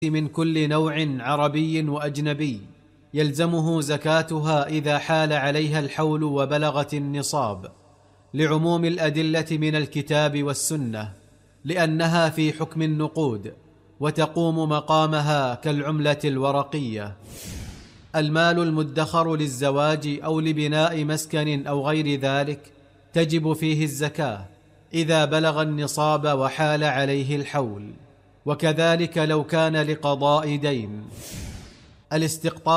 من كل نوع عربي وأجنبي يلزمه زكاتها إذا حال عليها الحول وبلغت النصاب، لعموم الأدلة من الكتاب والسنة، لأنها في حكم النقود وتقوم مقامها كالعملة الورقية. المال المدخر للزواج أو لبناء مسكن أو غير ذلك تجب فيه الزكاة إذا بلغ النصاب وحال عليه الحول، وكذلك لو كان لقضاء دين. الاستقطاب